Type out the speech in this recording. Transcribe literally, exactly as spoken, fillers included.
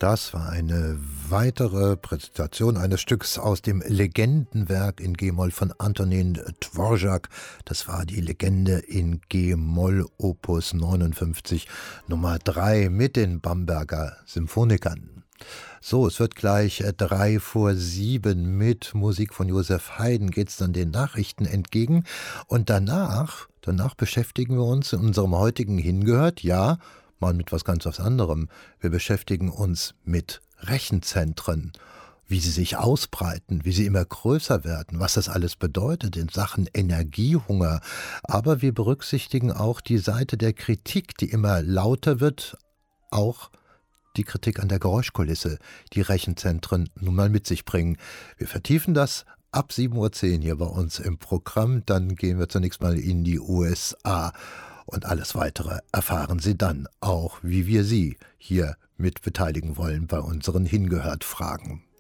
Das war eine weitere Präsentation eines Stücks aus dem Legendenwerk in G-Moll von Antonin Dvorak. Das war die Legende in G-Moll Opus neunundfünfzig Nummer drei mit den Bamberger Symphonikern. So, es wird gleich drei vor sieben mit Musik von Josef Haydn, geht's dann den Nachrichten entgegen. Und danach, danach beschäftigen wir uns in unserem heutigen Hingehört, ja, mal mit was ganz was anderem. Wir beschäftigen uns mit Rechenzentren, wie sie sich ausbreiten, wie sie immer größer werden, was das alles bedeutet in Sachen Energiehunger. Aber wir berücksichtigen auch die Seite der Kritik, die immer lauter wird, auch die Kritik an der Geräuschkulisse, die Rechenzentren nun mal mit sich bringen. Wir vertiefen das ab sieben Uhr zehn hier bei uns im Programm. Dann gehen wir zunächst mal in die U S A. Und alles Weitere erfahren Sie dann auch, wie wir Sie hier mit beteiligen wollen bei unseren Hingehört-Fragen.